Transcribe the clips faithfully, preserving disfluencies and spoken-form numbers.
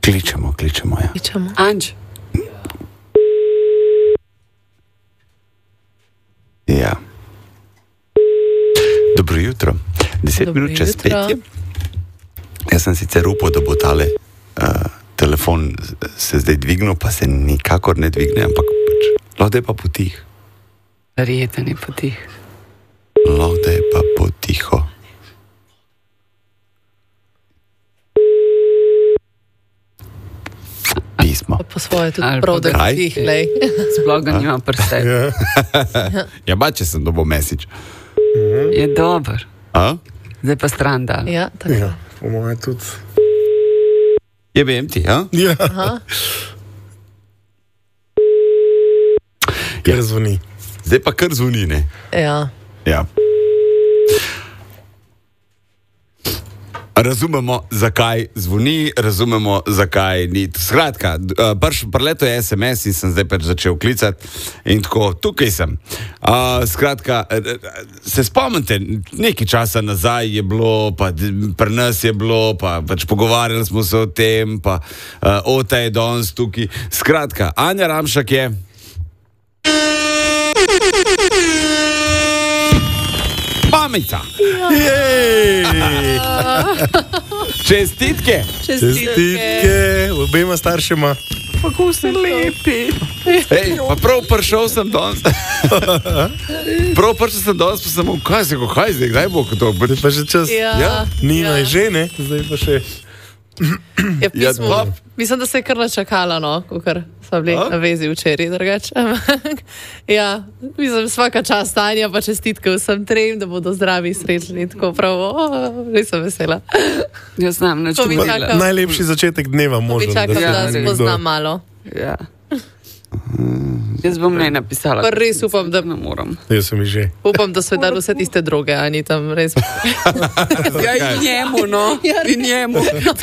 Kličemo, kličemo, ja. Kličemo. Anč. Ja. Dobro jutro. Deset Dobro minut čez jutro. pet je. Jaz sem sicer upal, da bo tale uh, telefon se zdaj dvignil, pa se nikakor ne dvigne, ampak pač, lahko da je pa potih. Verjeten je potih. Lahko da je pa potiho. Pismo. Pa po svoje tudi Ali prav, pa da kaj? tih, lej. Sploh ga nima prste. Ja, ba, če sem dobil message. Je dober. A? Zdaj pa stran dal. Ja, tako. Ja, po mojem tudi. Je B M T, a? Ja, Aha. ker zvoni. Zdaj pa kar zvoni, ne? Ja. Ja. Razumemo, zakaj zvoni, razumemo, zakaj ni. Skratka, preleto je S M S in sem zdaj pač začel klicati in tako, tukaj sem. Uh, skratka, se spomnite, nekaj časa nazaj je bilo, pa pri nas je bilo, pa pač pogovarjali smo se o tem, pa uh, Ota je danes tukaj. Skratka, Anja Ramšak je... Mamica! Čestitke! Čestitke obema staršema. Kako se lepi. Ej, pa prav prišel sem danes. Prav prišel sem danes, pa sem, kaj se, kaj zdaj, kdaj bo to? Je pa že čas. Ja. Ja. Nina ja. je že, ne? Zdaj pa še. Ja, Ja, pismo, dva. mislim, da se je kar načakala, no, kar smo bili A? na vezi včeraj, drugače. Ampak, ja, mislim, vsaka čast Tanja, pa čestitke vsem trem, da bodo zdravi, srečni, tako prav, oh, res sem vesela. Jaz znam To mi načuvala. čaka. Najlepši začetek dneva Bi možno. čakala, Ja, da se spoznam nekdo- malo. Ja. Jaz bom ne napisala. Pa res upam, da, Ne moram. Jaz sem že. upam, da so dali vse tiste droge, a ni tam res. Ja, in njemu, no. In njemu.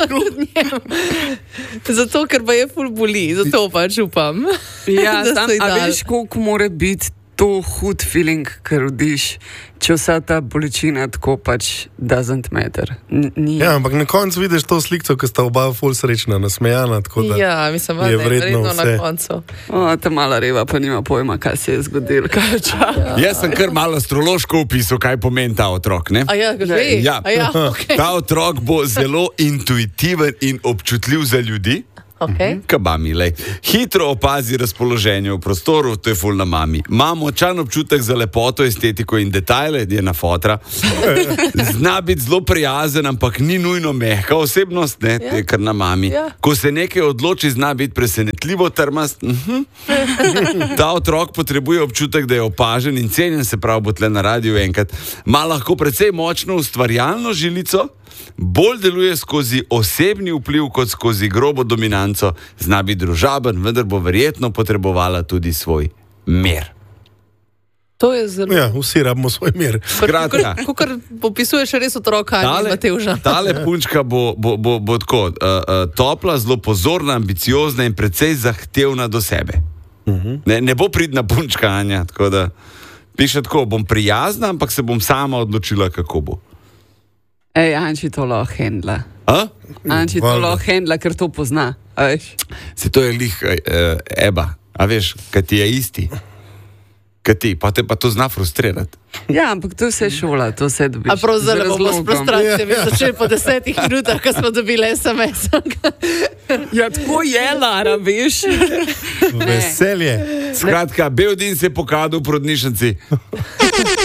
Zato, ker pa je ful boli, zato pač upam. Ja, Da sam, so ji a dali. veš, koliko mora biti to hud feeling, ker rodiš, če vsa ta bolečina tako pač doesn't matter. N- Ni. Ja, ampak na koncu vidiš to sliko, ki sta oba ful srečna, nasmejana, tako da. Ja, mislim, da je je vredno vredno na vse. koncu. O, ta mala reva pa nima pojma, kaj se je zgodilo. Kaj ča. Jaz sem kar malo astrološko opisal, kaj pomeni ta otrok, ne? A ja, že? Ja. A ja, okay. Ta otrok bo zelo intuitiven in občutljiv za ljudi. Okay. Kabami, lej. Hitro opazi razpoloženje v prostoru, to je ful na mami. Ima močan občutek za lepoto, estetiko in detajle, je na fotra. Zna biti zelo prijazen, ampak ni nujno mehka osebnost, ne, Ja. je kar na mami. Ja. Ko se nekaj odloči, zna biti presenetljivo trmast. Mhm. Ta otrok potrebuje občutek, da je opažen in cenjen, se pravi, bo tle na radiju enkrat. Ima lahko precej močno ustvarjalno žilico, bolj deluje skozi osebni vpliv kot skozi grobo dominanco, zna biti družaben, vendar bo verjetno potrebovala tudi svoj mir. To je zelo. Ja, vsi rabimo svoj mir. Skratka. Ko kar popisuješ res otroka, ali Matevža. tale punčka bo, bo, bo, bo tako uh, uh, topla, zelo pozorna, ambiciozna in precej zahtevna do sebe. Ne, ne bo pridna punčka, Anja, tako da piše tako, bom prijazna, ampak se bom sama odločila, kako bo. Ej, Anči to lahko hendla. A? Anči to Valjda. lahko hendla, ker to pozna. A veš? Se to je lih uh, Eba, a veš, kaj ti je isti. Kaj ti, pa te pa to zna frustrirati. Ja, ampak to je vse šola, to vse dobiš. A prav z zdaj bomo s razlogom. frustracijami začeli po desetih minutah, ko smo dobili S M S. Ja, tako je, Lara, veš. Veselje. Skratka, bel din se je pokadal v porodnišnici.